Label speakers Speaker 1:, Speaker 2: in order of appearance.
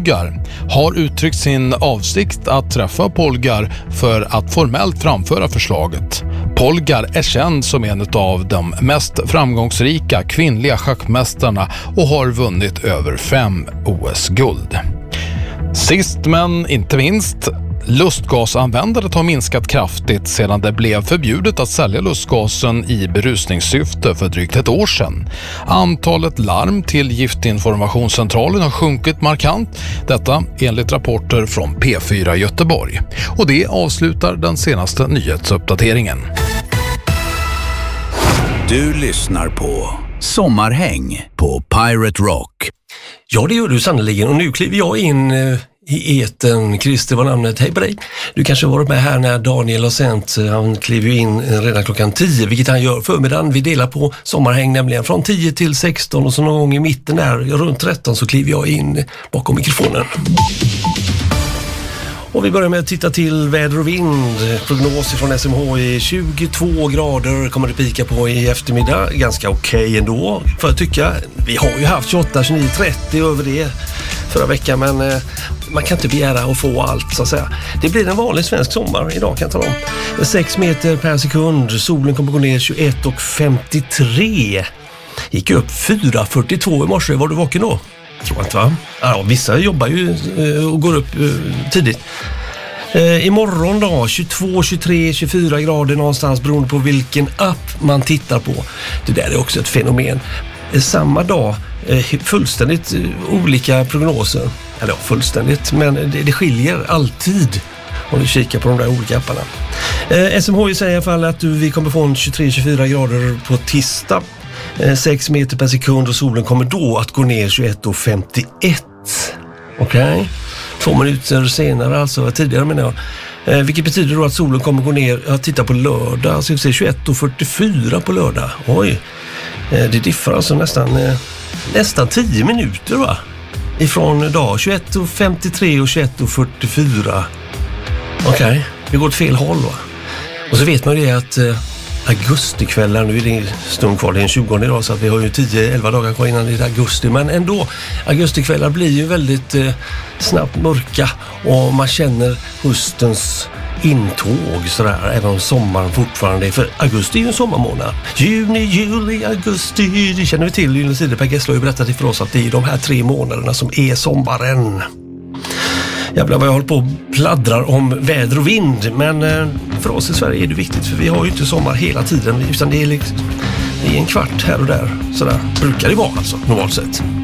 Speaker 1: Polgar har uttryckt sin avsikt att träffa Polgar för att formellt framföra förslaget. Polgar är känd som en av de mest framgångsrika kvinnliga schackmästarna och har vunnit över 5 OS-guld. Sist men inte minst, lustgasanvändandet har minskat kraftigt sedan det blev förbjudet att sälja lustgasen i berusningssyfte för drygt ett år sedan. Antalet larm till Giftinformationscentralen har sjunkit markant, detta enligt rapporter från P4 Göteborg. Och det avslutar den senaste nyhetsuppdateringen.
Speaker 2: Du lyssnar på Sommarhäng på Pirate Rock.
Speaker 3: Ja, det gör du sannoliken. Och nu kliver jag in i eten. Christer var namnet. Hej på dig. Du kanske har varit med här när Daniel har sänt. Han kliver in redan klockan 10, vilket han gör förmiddagen. Vi delar på sommarhäng nämligen från 10 till 16 och så någon gång i mitten där, runt 13, så kliver jag in bakom mikrofonen. Och vi börjar med att titta till väder och vind. Prognos från SMHI 22 grader kommer det pika på i eftermiddag. Ganska okej ändå, för att tycka. Vi har ju haft 28, 29, 30 över det förra veckan, men man kan inte begära att få allt så att säga. Det blir en vanlig svensk sommar idag, kan jag tala om. 6 meter per sekund. Solen kommer gå ner 21:53. Gick upp 4:42 i morse. Var du vaken då? Jag tror inte, va? Ja, vissa jobbar ju och går upp tidigt. Imorgon då, 22, 23, 24 grader någonstans beroende på vilken app man tittar på. Det där är också ett fenomen. Samma dag, fullständigt olika prognoser. Eller ja, fullständigt, men det skiljer alltid om du kikar på de där olika apparna. SMHI säger i alla fall att vi kommer få en 23-24 grader på tisdag. 6 meter per sekund och solen kommer då att gå ner 21:51. Okej. 2 minuter senare, alltså tidigare menar jag. Vilket betyder då att solen kommer gå ner, jag tittar på lördag, alltså vi ser 21:44 på lördag. Oj, det diffar alltså nästan 10 minuter va? Ifrån dag 21:53 och 21:44. Okej, vi går åt fel håll va? Och så vet man ju det att augustikvällar, nu är det stund kvar, det är en 20 idag så att vi har ju 10-11 dagar kvar innan det är augusti, men ändå, augustikvällar blir ju väldigt snabbt mörka och man känner höstens intåg sådär, även om sommaren fortfarande är, för augusti är ju en sommarmånad. Juni, juli, augusti, det känner vi till. Gyllene Tider, Per Gessle har ju berättat för oss att det är de här 3 månaderna som är sommaren. Jävlar vad jag håller på och pladdrar om väder och vind, men för oss i Sverige är det viktigt, för vi har ju inte sommar hela tiden, utan det är en kvart här och där, sådär brukar det vara alltså, normalt sett.